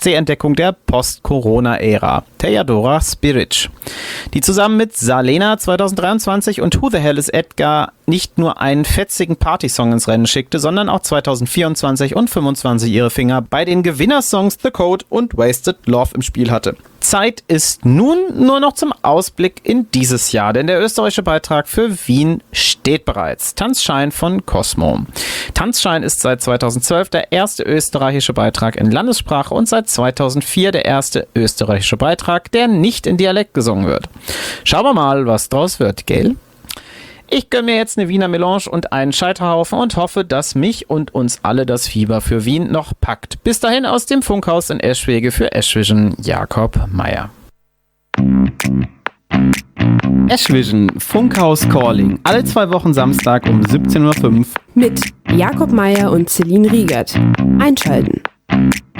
ESC-Entdeckung der Post-Corona-Ära, Theodora Spiric, die zusammen mit Salena 2023 und Who the Hell is Edgar nicht nur einen fetzigen Partysong ins Rennen schickte, sondern auch 2024 und 2025 ihre Finger bei den Gewinnersongs The Code und Wasted Love im Spiel hatte. Zeit ist nun nur noch zum Ausblick in dieses Jahr, denn der österreichische Beitrag für Wien steht bereits. Tanzschein von Cosmo. Tanzschein ist seit 2012 der erste österreichische Beitrag in Landessprache und seit 2004 der erste österreichische Beitrag, der nicht in Dialekt gesungen wird. Schauen wir mal, was draus wird, gell? Ich gönne mir jetzt eine Wiener Melange und einen Scheiterhaufen und hoffe, dass mich und uns alle das Fieber für Wien noch packt. Bis dahin aus dem Funkhaus in Eschwege für Eschvision, Jakob Meier. Eschvision, Funkhaus Calling. Alle 2 Wochen Samstag um 17.05 Uhr. Mit Jakob Meier und Celine Riegert. Einschalten.